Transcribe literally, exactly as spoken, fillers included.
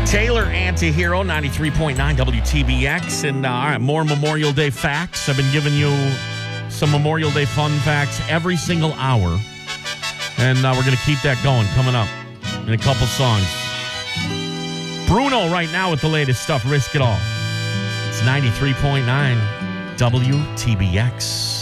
Taylor, Antihero, ninety-three point nine W T B X. And uh, all right, more Memorial Day facts. I've been giving you some Memorial Day fun facts every single hour. And uh, we're going to keep that going coming up in a couple songs. Bruno right now with the latest stuff, Risk It All. It's ninety-three point nine W T B X.